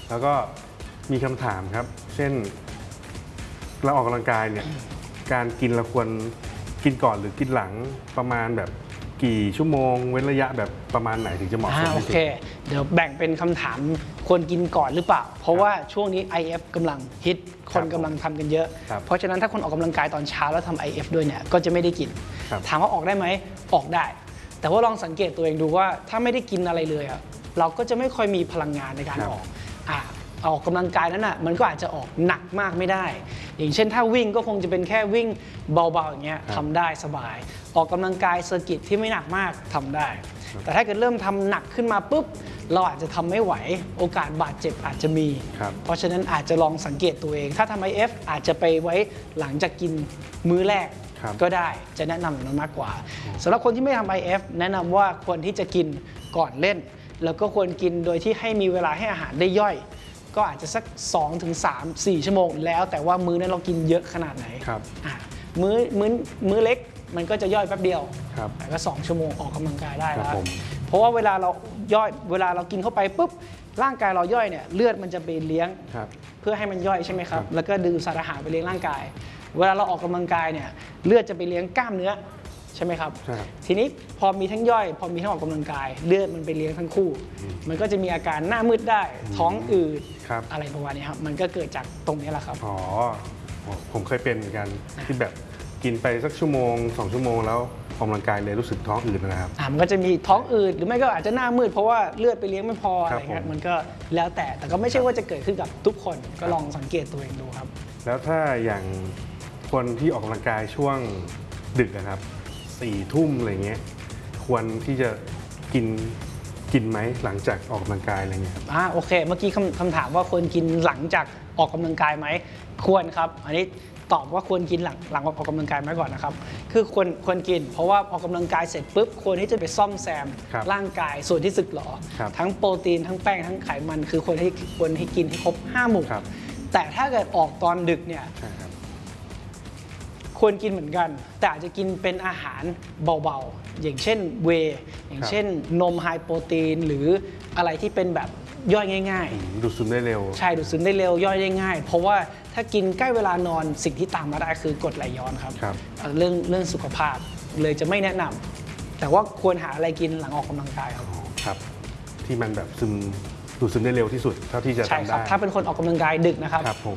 แล้วก็มีคำถามครับเช่นเราออกกำลังกายเนี่ยการกินเราควรกินก่อนหรือกินหลังประมาณแบบกี่ชั่วโมงเว้นระยะแบบประมาณไหนถึงจะเหมาะสมโอที่สุเคดเดี๋ยวแบ่งเป็นคำถามควรกินก่อนหรือเปล่า เพราะว่าช่วงนี้ IF กำลังฮิตคนกำลังทำกันเยอะ เพราะฉะนั้นถ้าคนออกกำลังกายตอนเช้าแล้วทำ IF ด้วยเนี่ยก็จะไม่ได้กิน ถามว่าออกได้ไหมออกได้ แต่ว่าลองสังเกตตัวเองดูว่าถ้าไม่ได้กินอะไรเลยอะเราก็จะไม่ค่อยมีพลังงานในการออกกำลังกายนั้นอ่ะมันก็อาจจะออกหนักมากไม่ได้ อย่างเช่นถ้าวิ่งก็คงจะเป็นแค่วิ่งเบาๆอย่างเงี้ยทำได้สบาย ออกกำลังกายเซอร์กิตที่ไม่หนักมากทำได้ แต่ถ้าเกิดเริ่มทำหนักขึ้นมาปุ๊บเราอาจจะทำไม่ไหวโอกาสบาดเจ็บอาจจะมี เพราะฉะนั้นอาจจะลองสังเกตตัวเอง ถ้าทำ IF อาจจะไปไว้หลังจากกินมื้อแรกก็ได้จะแนะนำอย่างนั้นมากกว่าสำหรับคนที่ไม่ทำ IF แนะนำว่าควรที่จะกินก่อนเล่นแล้วก็ควรกินโดยที่ให้มีเวลาให้อาหารได้ย่อยก็อาจจะสัก 2-3-4 ชั่วโมงแล้วแต่ว่ามื้อนั้นเรากินเยอะขนาดไหนมื้อเล็กมันก็จะย่อยแป๊บเดียวแต่ก็2 ชั่วโมงออกกำลังกายได้แล้วเพราะว่าเวลาเรากินเข้าไปปุ๊บร่างกายเราย่อยเนี่ยเลือดมันจะไปเลี้ยงเพื่อให้มันย่อยใช่ไหมครับแล้วก็ดึงสารอาหารไปเลี้ยงร่างกายเวลาเราออกกำลังกายเนี่ยเลือดจะไปเลี้ยงกล้ามเนื้อใช่ไหมครับทีนี้พอมีทั้งย่อยพอมีทั้งออกกำลังกายเลือดมันไปเลี้ยงทั้งคู่มันก็จะมีอาการหน้ามืดได้ท้องอืดอะไรประมาณนี้ครับมันก็เกิดจากตรงนี้แหละครับอ๋อผมเคยเป็นเหมือนกันที่แบบกินไปสักชั่วโมง2 ชั่วโมงแล้วออกกำลังกายเลยรู้สึกท้องอืดนะครับมันก็จะมีท้องอืดหรือไม่ก็อาจจะหน้ามืดเพราะว่าเลือดไปเลี้ยงไม่พออะไรเงี้ยมันก็แล้วแต่ก็ไม่ใช่ว่าจะเกิดขึ้นกับทุกคนก็ลองสังเกตตัวเองดูครับแล้วถ้าอย่างคนที่ออกกำลังกายช่วงดึกนะครับ4 ทุ่มอะไรเงี้ยควรที่จะกินไหมหลังจากออกกำลังกายอะไรเงี้ยโอเคเมื่อกี้คำถามว่าควรกินหลังจากออกกำลังกายไหมควรครับอันนี้ตอบว่าควรกินหลังออกกำลังกายไหมก่อนนะครับคือควรกินเพราะว่าออกกำลังกายเสร็จปุ๊บควรที่จะไปซ่อมแซมร่างกายส่วนที่สึกหรอทั้งโปรตีนทั้งแป้งทั้งไขมันคือควรให้กินให้ครบ5 หมู่แต่ถ้าเกิดออกตอนดึกเนี่ยควรกินเหมือนกันแต่อาจจะกินเป็นอาหารเบาๆอย่างเช่นเวย์อย่างเช่นนมไฮโปรตีนหรืออะไรที่เป็นแบบย่อยง่ายๆดูดซึมได้เร็วใช่ดูดซึมได้เร็วย่อยได้ง่ายเพราะว่าถ้ากินใกล้เวลานอนสิ่งที่ตามมาได้คือกรดไหลย้อนครับเรื่องสุขภาพเลยจะไม่แนะนำแต่ว่าควรหาอะไรกินหลังออกกำลังกายครับที่มันแบบดูดซึมได้เร็วที่สุดเท่าที่จะทำได้ใช่ครับถ้าเป็นคนออกกำลังกายดึกนะครับผม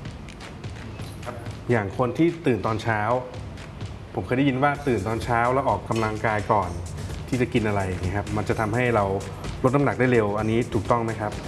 อย่างคนที่ตื่นตอนเช้าผมเคยได้ยินว่าตื่นตอนเช้าแล้วออกกำลังกายก่อนที่จะกินอะไรนะครับมันจะทำให้เราลดน้ำหนักได้เร็วอันนี้ถูกต้องไหมครับ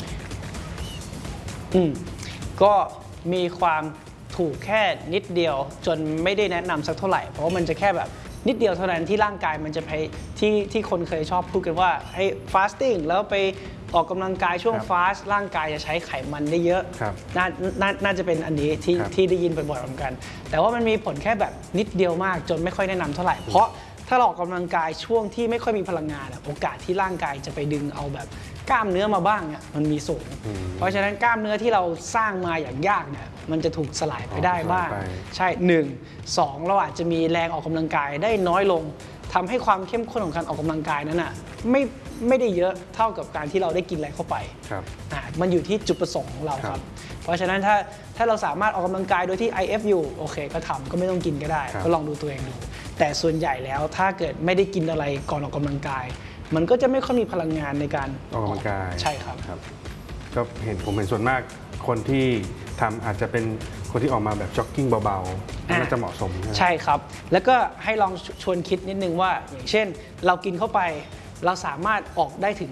ก็มีความถูกแค่นิดเดียวจนไม่ได้แนะนำสักเท่าไหร่เพราะว่ามันจะแค่แบบนิดเดียวเท่านั้นที่ร่างกายมันจะไปที่คนเคยชอบพูดกันว่าให้ฟาสติ้งแล้วไปออกกำลังกายช่วงฟาสร่างกายจะใช้ไขมันได้เยอะน่าจะเป็นอันนี้ที่ได้ยินบ่อยๆเหมือนกันแต่ว่ามันมีผลแค่แบบนิดเดียวมากจนไม่ค่อยแนะนำเท่าไหร่เพราะถ้าเราออกกำลังกายช่วงที่ไม่ค่อยมีพลังงานโอกาสที่ร่างกายจะไปดึงเอาแบบกล้ามเนื้อมาบ้างเนี่ยมันมีสูงเพราะฉะนั้นกล้ามเนื้อที่เราสร้างมาอย่างยากเนี่ยมันจะถูกสลายไปได้บ้างใช่1 2เราอาจจะมีแรงออกกำลังกายได้น้อยลงทำให้ความเข้มข้นของการออกกำลังกายนั้นอ่ะไม่ได้เยอะเท่ากับการที่เราได้กินอะไรเข้าไปมันอยู่ที่จุดประสงค์ของเราครับเพราะฉะนั้นถ้าเราสามารถออกกำลังกายโดยที่ IF อยู่โอเคก็ทำก็ไม่ต้องกินก็ได้ก็ลองดูตัวเองดูแต่ส่วนใหญ่แล้วถ้าเกิดไม่ได้กินอะไรก่อนออกกำลังกายมันก็จะไม่ค่อยมีพลังงานในการออกกำลังกายใช่ครับก็ผมเห็นส่วนมากคนที่ทำอาจจะเป็นคนที่ออกมาแบบจ็อกกิ้งเบาๆน่าจะเหมาะสมใช่ครับแล้วก็ให้ลองชวนคิดนิดนึงว่าอย่างเช่นเรากินเข้าไปเราสามารถออกได้ถึง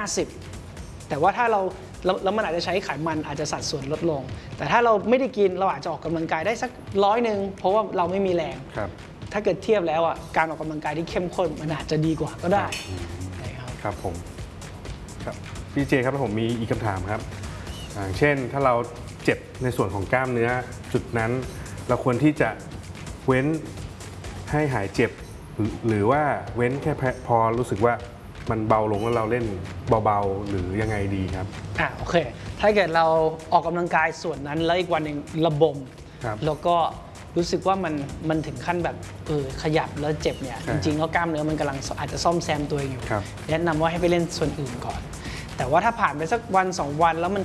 150แต่ว่าถ้าแล้วมันอาจจะใช้ไขมันอาจจะสัดส่วนลดลงแต่ถ้าเราไม่ได้กินเราอาจจะออกกำลังกายได้สัก100เพราะว่าเราไม่มีแรงถ้าเกิดเทียบแล้วการออกกำลังกายที่เข้มข้นมันอาจจะดีกว่าก็ได้ครับผมครับพี่เจครับผมมีอีกคำถามครับอย่างเช่นถ้าเราเจ็บในส่วนของกล้ามเนื้อจุดนั้นเราควรที่จะเว้นให้หายเจ็บหรือว่าเว้นแค่พอรู้สึกว่ามันเบาลงแล้วเราเล่นเบาๆหรือยังไงดีครับโอเคถ้าเกิดเราออกกำลังกายส่วนนั้นแล้วอีกวันหนึ่งระบมแล้วก็รู้สึกว่ามันถึงขั้นแบบขยับแล้วเจ็บเนี่ยจริงๆแล้วกล้ามเนื้อมันกำลังอาจจะซ่อมแซมตัวเองอยู่แนะนำว่าให้ไปเล่นส่วนอื่นก่อนแต่ว่าถ้าผ่านไปสัก1-2 วันแล้วมัน